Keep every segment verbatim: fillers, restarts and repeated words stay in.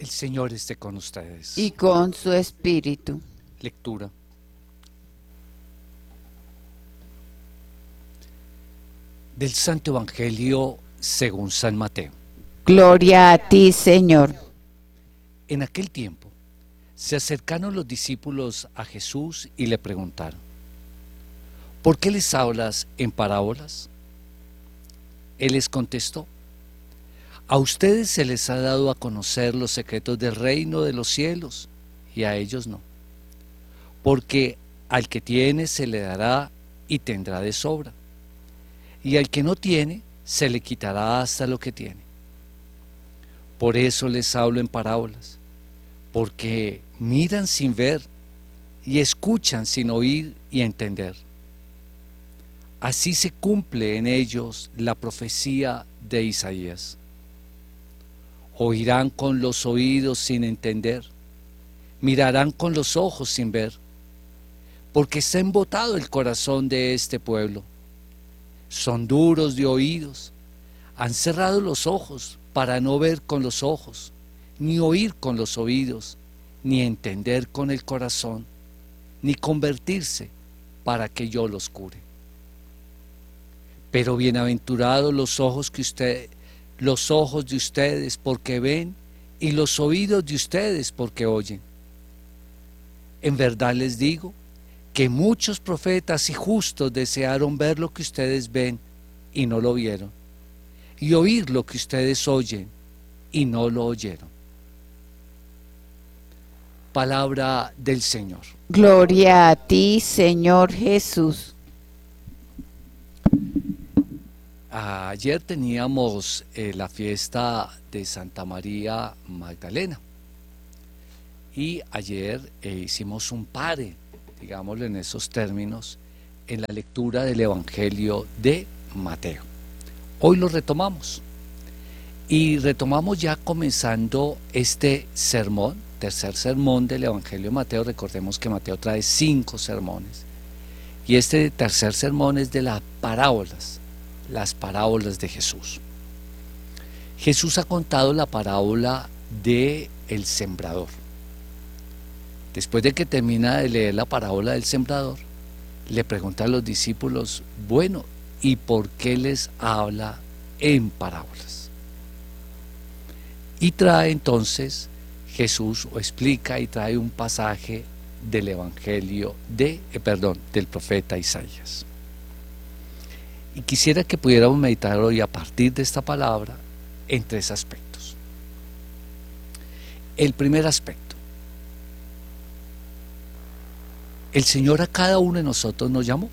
El Señor esté con ustedes. y con su espíritu. Lectura. Del Santo Evangelio según San Mateo. Gloria a ti, Señor. En aquel tiempo se acercaron los discípulos a Jesús y le preguntaron: ¿por qué les hablas en parábolas? Él les contestó: a ustedes se les ha dado a conocer los secretos del reino de los cielos, y a ellos no. Porque al que tiene se le dará y tendrá de sobra, y al que no tiene se le quitará hasta lo que tiene. Por eso les hablo en parábolas, porque miran sin ver, y escuchan sin oír y entender. Así se cumple en ellos la profecía de Isaías. Oirán con los oídos sin entender, mirarán con los ojos sin ver, porque está embotado el corazón de este pueblo. Son duros de oídos, han cerrado los ojos para no ver con los ojos, ni oír con los oídos, ni entender con el corazón, ni convertirse para que yo los cure. Pero bienaventurados los ojos que usted, los ojos de ustedes porque ven, y los oídos de ustedes porque oyen. En verdad les digo que muchos profetas y justos desearon ver lo que ustedes ven y no lo vieron, y oír lo que ustedes oyen y no lo oyeron. Palabra del Señor. Gloria a ti, Señor Jesús. Ayer teníamos eh, la fiesta de Santa María Magdalena, y ayer eh, hicimos un pare, digámoslo en esos términos, en la lectura del Evangelio de Mateo. Hoy lo retomamos, y retomamos ya comenzando este sermón, tercer sermón del Evangelio de Mateo. Recordemos que Mateo trae cinco sermones, y este tercer sermón es de las parábolas, las parábolas de Jesús. Jesús ha contado la parábola de el sembrador. Después de que termina de leer la parábola del sembrador, le pregunta a los discípulos: bueno, ¿y por qué les habla en parábolas? Y trae entonces Jesús, o explica y trae un pasaje del Evangelio de, eh, perdón, del profeta Isaías. Y quisiera que pudiéramos meditar hoy a partir de esta palabra en tres aspectos. El primer aspecto: el Señor a cada uno de nosotros nos llamó.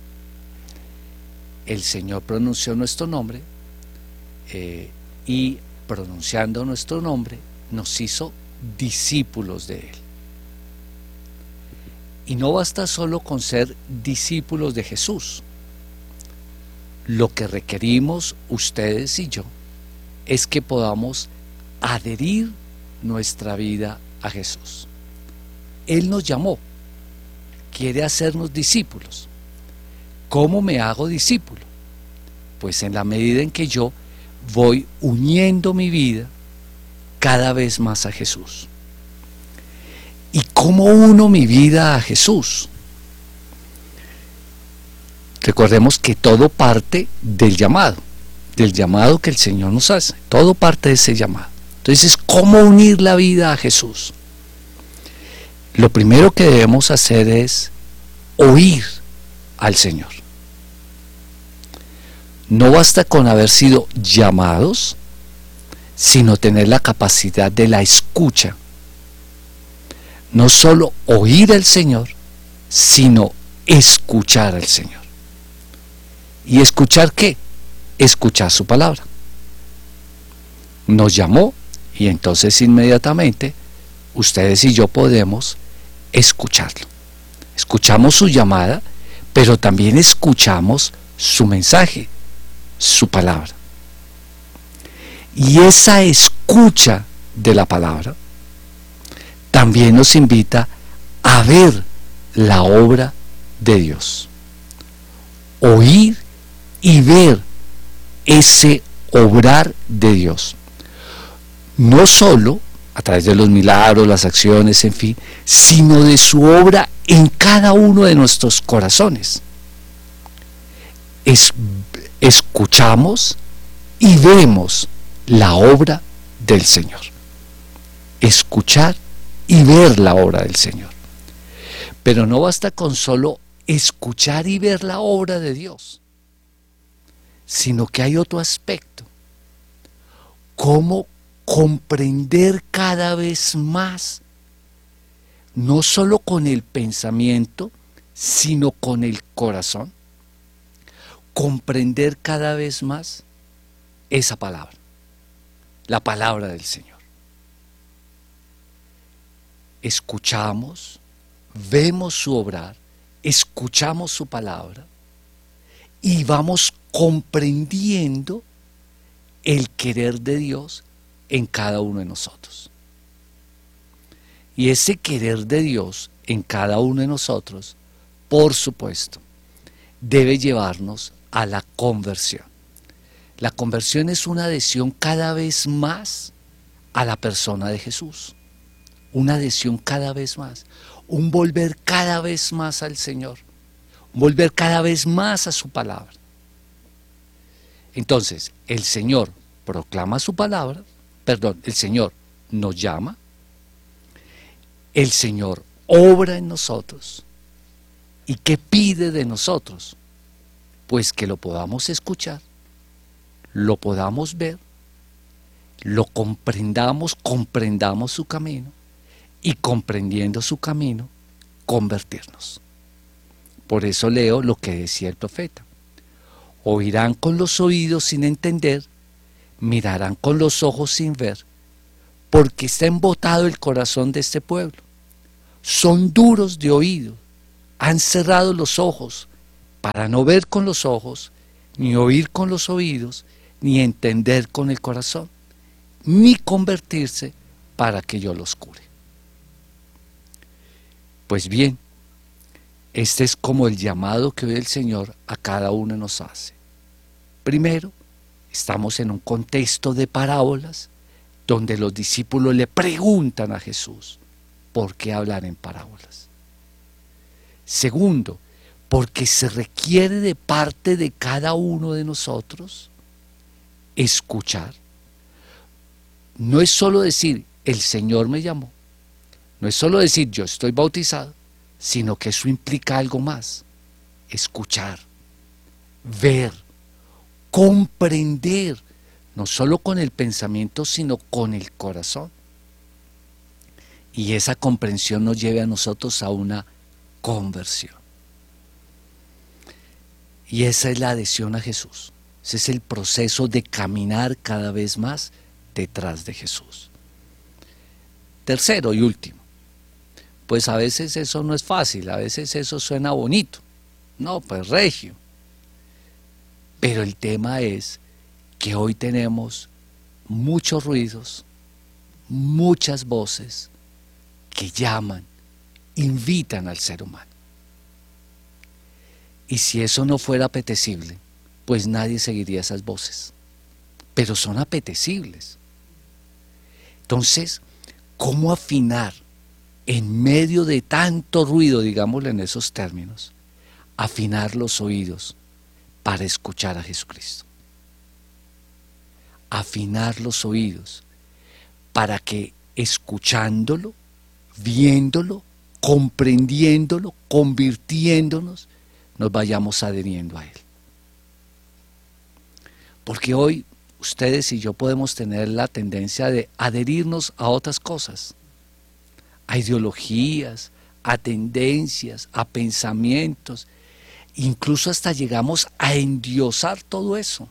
El Señor pronunció nuestro nombre eh, y pronunciando nuestro nombre nos hizo discípulos de Él. Y no basta solo con ser discípulos de Jesús. Lo que requerimos ustedes y yo es que podamos adherir nuestra vida a Jesús. Él nos llamó, quiere hacernos discípulos. ¿Cómo me hago discípulo? Pues en la medida en que yo voy uniendo mi vida cada vez más a Jesús. ¿Y cómo uno mi vida a Jesús? Recordemos que todo parte del llamado, del llamado que el Señor nos hace, todo parte de ese llamado. Entonces, ¿cómo unir la vida a Jesús? Lo primero que debemos hacer es oír al Señor. No basta con haber sido llamados, sino tener la capacidad de la escucha. No solo oír al Señor, sino escuchar al Señor. ¿Y escuchar qué? Escuchar su palabra. Nos llamó, y entonces inmediatamente ustedes y yo podemos escucharlo. Escuchamos su llamada, pero también escuchamos su mensaje, su palabra. Y esa escucha de la palabra también nos invita a ver la obra de Dios. Oír y ver ese obrar de Dios. No solo a través de los milagros, las acciones, en fin, sino de su obra en cada uno de nuestros corazones. Es, escuchamos y vemos la obra del Señor. Escuchar y ver la obra del Señor. Pero no basta con solo escuchar y ver la obra de Dios, sino que hay otro aspecto. Cómo comprender cada vez más, no solo con el pensamiento, sino con el corazón, comprender cada vez más esa palabra, la palabra del Señor. Escuchamos, vemos su obrar, escuchamos su palabra y vamos comprendiendo el querer de Dios en cada uno de nosotros. Y ese querer de Dios en cada uno de nosotros, por supuesto, debe llevarnos a la conversión. La conversión es una adhesión cada vez más a la persona de Jesús. Una adhesión cada vez más. Un volver cada vez más al Señor. Un volver cada vez más a su palabra. Entonces, el Señor proclama su palabra, perdón, el Señor nos llama, el Señor obra en nosotros. ¿Y qué pide de nosotros? Pues que lo podamos escuchar, lo podamos ver, lo comprendamos, comprendamos su camino y comprendiendo su camino, convertirnos. Por eso leo lo que decía el profeta. Oirán con los oídos sin entender, mirarán con los ojos sin ver, porque está embotado el corazón de este pueblo. Son duros de oído, han cerrado los ojos para no ver con los ojos, ni oír con los oídos, ni entender con el corazón, ni convertirse para que yo los cure. Pues bien, este es como el llamado que hoy el Señor a cada uno nos hace. Primero, estamos en un contexto de parábolas donde los discípulos le preguntan a Jesús, ¿por qué hablar en parábolas? Segundo, porque se requiere de parte de cada uno de nosotros escuchar. No es solo decir, el Señor me llamó, no es solo decir, yo estoy bautizado, sino que eso implica algo más, escuchar, ver, comprender, no solo con el pensamiento, sino con el corazón. Y esa comprensión nos lleve a nosotros a una conversión. Y esa es la adhesión a Jesús. Ese es el proceso de caminar cada vez más detrás de Jesús. Tercero y último, pues a veces eso no es fácil, a veces eso suena bonito. No, pues regio. Pero el tema es que hoy tenemos muchos ruidos, muchas voces que llaman, invitan al ser humano. Y si eso no fuera apetecible, pues nadie seguiría esas voces. Pero son apetecibles. Entonces, ¿cómo afinar en medio de tanto ruido, digámoslo en esos términos, afinar los oídos para escuchar a Jesucristo? Afinar los oídos para que escuchándolo, viéndolo, comprendiéndolo, convirtiéndonos, nos vayamos adheriendo a Él. Porque hoy ustedes y yo podemos tener la tendencia de adherirnos a otras cosas, a ideologías, a tendencias, a pensamientos, incluso hasta llegamos a endiosar todo eso,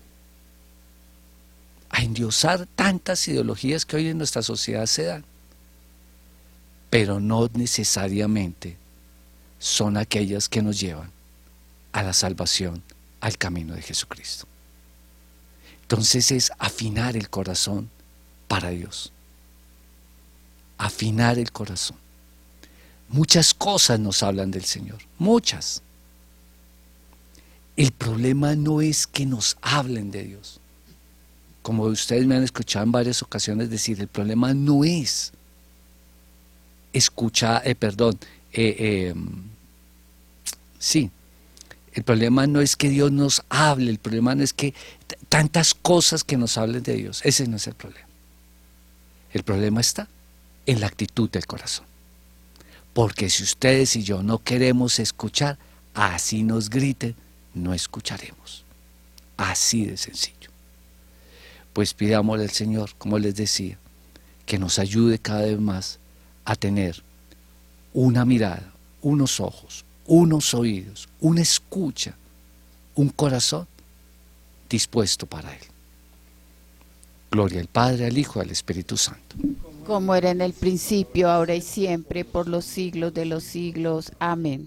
a endiosar tantas ideologías que hoy en nuestra sociedad se dan, pero no necesariamente son aquellas que nos llevan a la salvación, al camino de Jesucristo. Entonces es afinar el corazón para Dios. Afinar el corazón. Muchas cosas nos hablan del Señor, muchas. El problema no es que nos hablen de Dios. como ustedes me han escuchado en varias ocasiones decir, el problema no es escuchar, eh, perdón, eh, eh, sí, el problema no es que Dios nos hable, el problema no es que tantas cosas que nos hablen de Dios, ese no es el problema. El problema está en la actitud del corazón. Porque si ustedes y yo no queremos escuchar, así nos griten, no escucharemos. Así de sencillo. Pues pidámosle al Señor, como les decía, que nos ayude cada vez más a tener una mirada, unos ojos, unos oídos, una escucha, un corazón dispuesto para Él. Gloria al Padre, al Hijo y al Espíritu Santo. Como era en el principio, ahora y siempre, por los siglos de los siglos. Amén.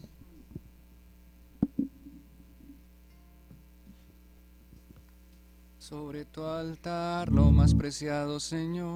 Sobre tu altar, lo más preciado, Señor.